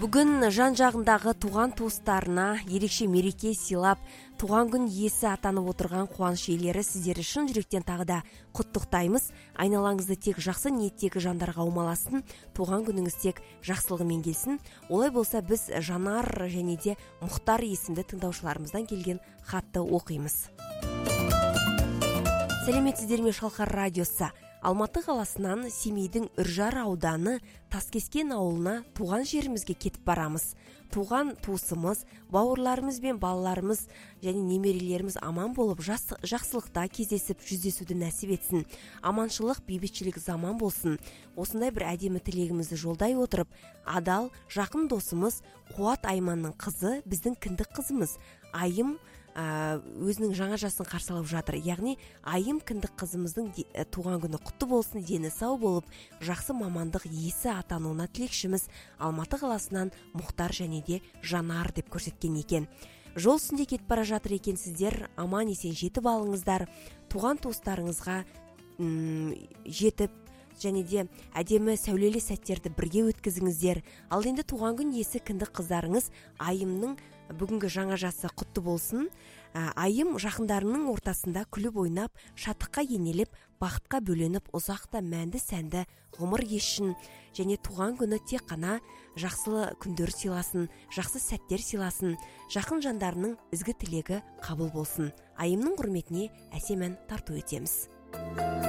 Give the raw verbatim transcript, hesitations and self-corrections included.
Бүгін жан-жағындағы туған туыстарына ерекше мереке сыйлап, туған күн иесі атанып отырған қуаныш иелері сіздерді шын жүректен тағы да құттықтаймыз. Айналаңызды тек жақсы ниеттегі жандарға аумаласын, туған күніңіз тек жақсылығымен келсін. Олай болса біз Жанар және де Мұхтар есімді тыңдаушыларымыздан келген хатты оқимыз. Сәлеметсіздер ме, Шалқар радиосы. Алматы қаласынан Семейдің Үржар ауданы Таскескен ауылына туған жерімізге кетіп барамыз. Туған туысымыз, бауырларымыз бен балаларымыз және немерелеріміз аман болып, жақсылықта кездесіп жүздесуді нәсіп етсін. Аманшылық, бейбітшілік заман болсын. Осындай бір әдемі тілегімізді жолдай отырып, адал, жақын досымыз Қуат Айманның қызы, біздің кіндік қызымыз Айым өзінің жаңа жасын қарсалап жатыр. Яғни Айым кіндік қызымыздың туған күні құтты болсын, дені сау болып, жақсы мамандық иесі атануына тілекшіміз. Алматы қаласынан Мұхтар және де Жанар деп көрсеткен екен. Жол үстінде кетіп бара жатыр екенсіздер, аман есен жетіп алыңыздар. Туған туыстарыңызға м, жетіп және де әдемі сәулелі сәттерді бірге өткізіңіздер. Ал енді туған күн иесі кіндік қыздарыңыз Айымның бүгінгі жаңа жасы құтты болсын. Айым жақындарының ортасында күліп ойнап, шаттыққа енелеп, бақытқа бөленіп, ұзақта мәнді сәнді ғұмыр кешсін және туған күні тек қана жақсы күндер сыйласын, жақсы сәттер сыйласын, жақын жандарының ізгі тілегі қабыл болсын. Айымның құрметіне әсем ән тарту етеміз.